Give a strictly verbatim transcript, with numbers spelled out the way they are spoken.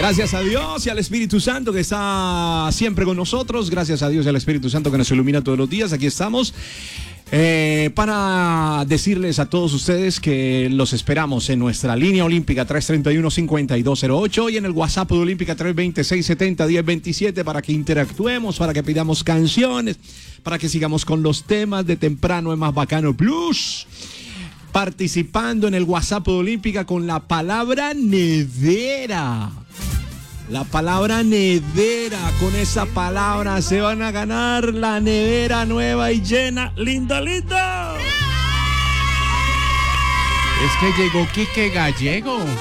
Gracias a Dios y al Espíritu Santo que está siempre con nosotros. Gracias a Dios y al Espíritu Santo que nos ilumina todos los días. Aquí estamos eh, para decirles a todos ustedes que los esperamos en nuestra línea olímpica tres treinta y uno, cincuenta y dos cero ocho y en el WhatsApp de Olímpica tres veintiséis, setenta, diez veintisiete para que interactuemos, para que pidamos canciones, para que sigamos con los temas de Temprano es Más Bacano Plus. Participando en el WhatsApp de Olímpica con la palabra nevera. La palabra nevera, con esa palabra se van a ganar la nevera nueva y llena. ¡Lindo, lindo! Es que llegó Quique Gallego.